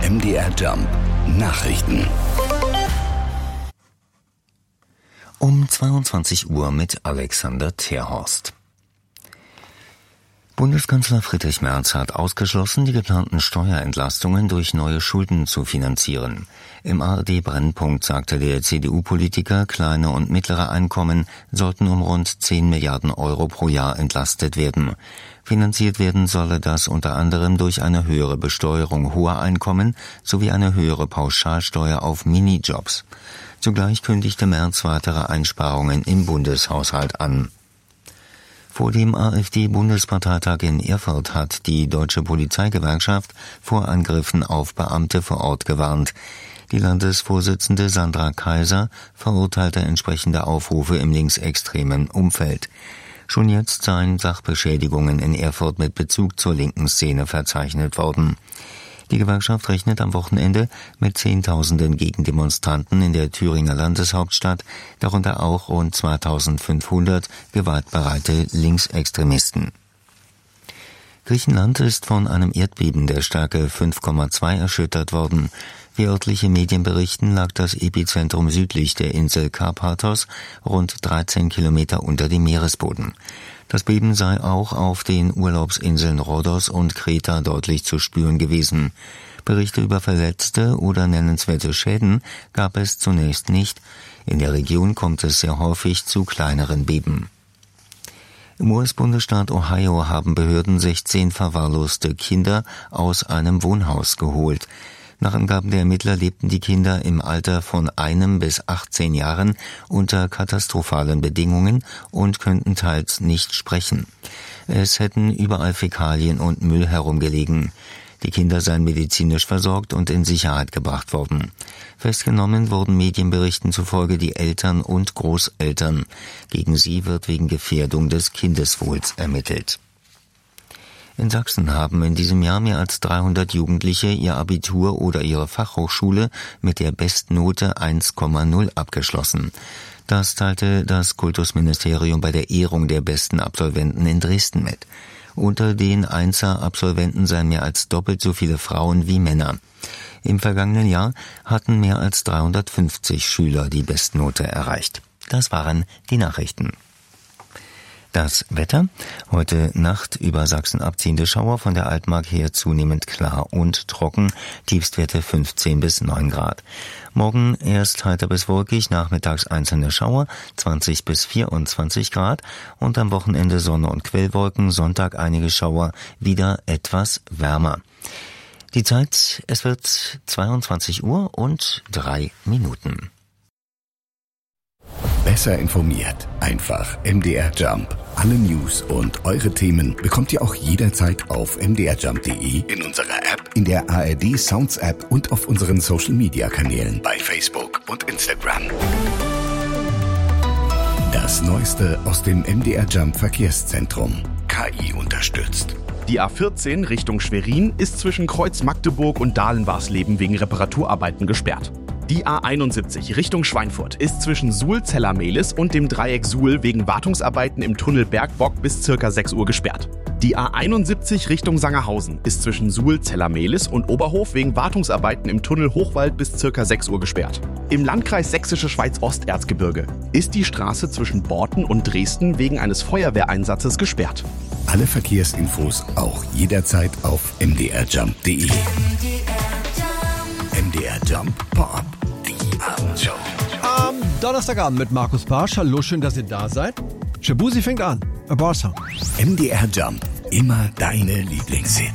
MDR Jump Nachrichten. Um 22 Uhr mit Alexander Terhorst. Bundeskanzler Friedrich Merz hat ausgeschlossen, die geplanten Steuerentlastungen durch neue Schulden zu finanzieren. Im ARD-Brennpunkt sagte der CDU-Politiker, kleine und mittlere Einkommen sollten um rund 10 Milliarden Euro pro Jahr entlastet werden. Finanziert werden solle das unter anderem durch eine höhere Besteuerung hoher Einkommen sowie eine höhere Pauschalsteuer auf Minijobs. Zugleich kündigte Merz weitere Einsparungen im Bundeshaushalt an. Vor dem AfD-Bundesparteitag in Erfurt hat die Deutsche Polizeigewerkschaft vor Angriffen auf Beamte vor Ort gewarnt. Die Landesvorsitzende Sandra Kaiser verurteilte entsprechende Aufrufe im linksextremen Umfeld. Schon jetzt seien Sachbeschädigungen in Erfurt mit Bezug zur linken Szene verzeichnet worden. Die Gewerkschaft rechnet am Wochenende mit Zehntausenden Gegendemonstranten in der Thüringer Landeshauptstadt, darunter auch rund 2500 gewaltbereite Linksextremisten. Griechenland ist von einem Erdbeben der Stärke 5,2 erschüttert worden. Wie örtliche Medien berichten, lag das Epizentrum südlich der Insel Karpathos, rund 13 Kilometer unter dem Meeresboden. Das Beben sei auch auf den Urlaubsinseln Rhodos und Kreta deutlich zu spüren gewesen. Berichte über Verletzte oder nennenswerte Schäden gab es zunächst nicht. In der Region kommt es sehr häufig zu kleineren Beben. Im US-Bundesstaat Ohio haben Behörden 16 verwahrloste Kinder aus einem Wohnhaus geholt. Nach Angaben der Ermittler lebten die Kinder im Alter von 1 bis 18 Jahren unter katastrophalen Bedingungen und könnten teils nicht sprechen. Es hätten überall Fäkalien und Müll herumgelegen. Die Kinder seien medizinisch versorgt und in Sicherheit gebracht worden. Festgenommen wurden Medienberichten zufolge die Eltern und Großeltern. Gegen sie wird wegen Gefährdung des Kindeswohls ermittelt. In Sachsen haben in diesem Jahr mehr als 300 Jugendliche ihr Abitur oder ihre Fachhochschule mit der Bestnote 1,0 abgeschlossen. Das teilte das Kultusministerium bei der Ehrung der besten Absolventen in Dresden mit. Unter den Einser-Absolventen seien mehr als doppelt so viele Frauen wie Männer. Im vergangenen Jahr hatten mehr als 350 Schüler die Bestnote erreicht. Das waren die Nachrichten. Das Wetter: Heute Nacht über Sachsen abziehende Schauer, von der Altmark her zunehmend klar und trocken, Tiefstwerte 15 bis 9 Grad. Morgen erst heiter bis wolkig, nachmittags einzelne Schauer, 20 bis 24 Grad und am Wochenende Sonne und Quellwolken, Sonntag einige Schauer, wieder etwas wärmer. Die Zeit, es wird 22 Uhr und 3 Minuten. Besser informiert. Einfach MDR Jump. Alle News und eure Themen bekommt ihr auch jederzeit auf mdrjump.de, in unserer App, in der ARD Sounds App und auf unseren Social Media Kanälen bei Facebook und Instagram. Das Neueste aus dem MDR Jump Verkehrszentrum. KI unterstützt. Die A14 Richtung Schwerin ist zwischen Kreuz Magdeburg und Dahlen-Warsleben wegen Reparaturarbeiten gesperrt. Die A71 Richtung Schweinfurt ist zwischen Suhl-Zellermehlis und dem Dreieck Suhl wegen Wartungsarbeiten im Tunnel Bergbock bis ca. 6 Uhr gesperrt. Die A71 Richtung Sangerhausen ist zwischen Suhl-Zellermehlis und Oberhof wegen Wartungsarbeiten im Tunnel Hochwald bis ca. 6 Uhr gesperrt. Im Landkreis Sächsische Schweiz-Osterzgebirge ist die Straße zwischen Borten und Dresden wegen eines Feuerwehreinsatzes gesperrt. Alle Verkehrsinfos auch jederzeit auf mdrjump.de. MDR Jump Pop, die Abendshow. Am Donnerstagabend mit Markus Barsch. Hallo, schön, dass ihr da seid. Shabuzi fängt an. A Bar Song. MDR Jump, immer deine Lieblingshits.